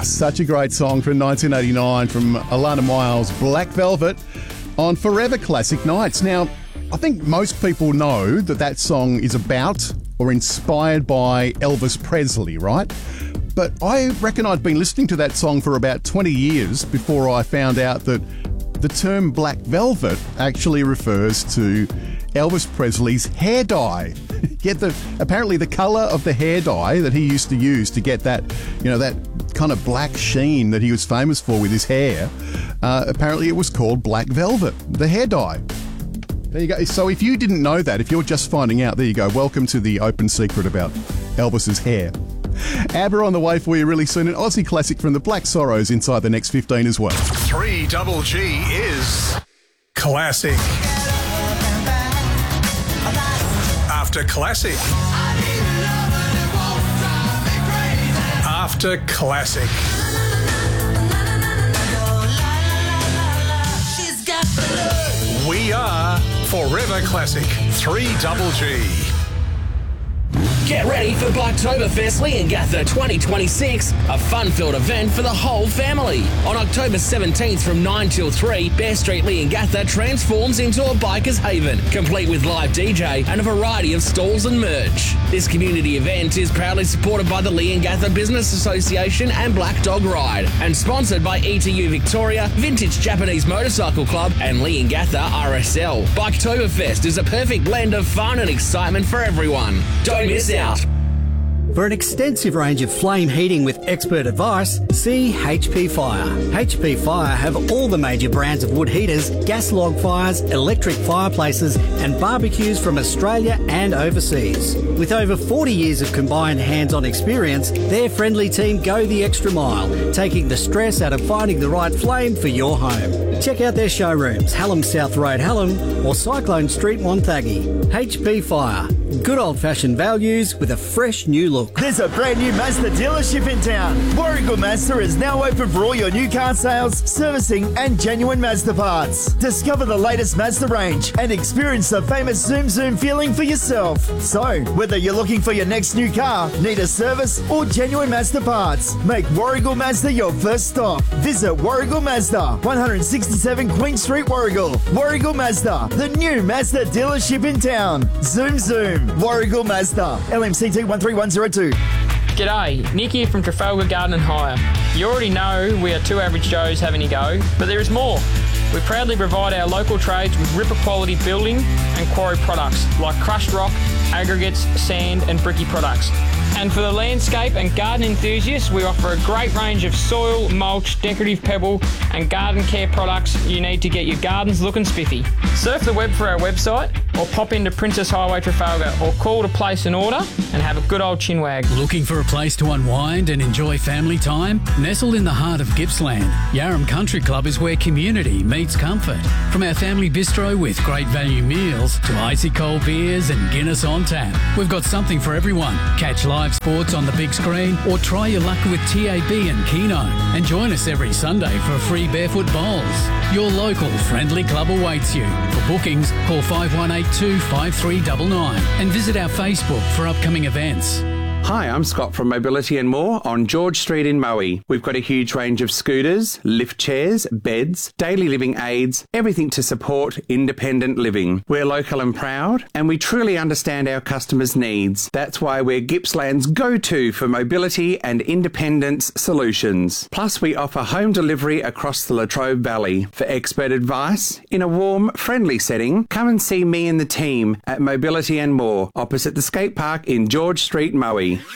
Such a great song from 1989 from Alana Miles, Black Velvet, on Forever Classic Nights. Now, I think most people know that song is about or inspired by Elvis Presley, right? But I reckon I'd been listening to that song for about 20 years before I found out that the term Black Velvet actually refers to Elvis Presley's hair dye. Apparently the colour of the hair dye that he used to use to get that, that kind of black sheen that he was famous for with his hair, apparently it was called Black Velvet, the hair dye. There you go. So if you didn't know that, if you're just finding out, there you go. Welcome to the open secret about Elvis's hair. ABBA on the way for you really soon. An Aussie classic from the Black Sorrows inside the next 15 as well. 3GG is classic. After classic. After classic. We are Forever Classic 3GG. Get ready for Blacktoberfest Leongatha 2026, a fun-filled event for the whole family. On October 17th from 9 till 3, Bear Street Leongatha transforms into a biker's haven, complete with live DJ and a variety of stalls and merch. This community event is proudly supported by the Leongatha Business Association and Black Dog Ride, and sponsored by ETU Victoria, Vintage Japanese Motorcycle Club and Leongatha RSL. Biketoberfest is a perfect blend of fun and excitement for everyone. Don't miss out. For an extensive range of flame heating with expert advice, see HP Fire. HP Fire have all the major brands of wood heaters, gas log fires, electric fireplaces and barbecues from Australia and overseas. With over 40 years of combined hands-on experience, their friendly team go the extra mile, taking the stress out of finding the right flame for your home. Check out their showrooms, Hallam South Road, Hallam, or Cyclone Street, Wonthaggi. HP Fire. Good old-fashioned values with a fresh new look. There's a brand new Mazda dealership in town. Warragul Mazda is now open for all your new car sales, servicing and genuine Mazda parts. Discover the latest Mazda range and experience the famous Zoom Zoom feeling for yourself. So, whether you're looking for your next new car, need a service or genuine Mazda parts, make Warragul Mazda your first stop. Visit Warragul Mazda, 167 Queen Street, Warragul. Warragul Mazda, the new Mazda dealership in town. Zoom Zoom. Warragul Mazda, LMCT 13102. G'day, Nick here from Trafalgar Garden and Hire. You already know we are two average Joes having a go, but there is more. We proudly provide our local trades with ripper quality building and quarry products like crushed rock, aggregates, sand and bricky products. And for the landscape and garden enthusiasts, we offer a great range of soil, mulch, decorative pebble and garden care products you need to get your gardens looking spiffy. Surf the web for our website or pop into Princess Highway Trafalgar or call to place an order and have a good old chinwag. Looking for a place to unwind and enjoy family time? Nestled in the heart of Gippsland, Yarram Country Club is where community meets comfort. From our family bistro with great value meals to icy cold beers and Guinness on tap, we've got something for everyone. Catch live sports on the big screen or try your luck with TAB and Keno. And join us every Sunday for free barefoot bowls. Your local friendly club awaits you. For bookings, call 5182 5399 and visit our Facebook for upcoming events. Hi, I'm Scott from Mobility and More on George Street in Moe. We've got a huge range of scooters, lift chairs, beds, daily living aids, everything to support independent living. We're local and proud, and we truly understand our customers' needs. That's why we're Gippsland's go-to for mobility and independence solutions. Plus, we offer home delivery across the Latrobe Valley. For expert advice, in a warm, friendly setting, come and see me and the team at Mobility and More, opposite the skate park in George Street, Moe.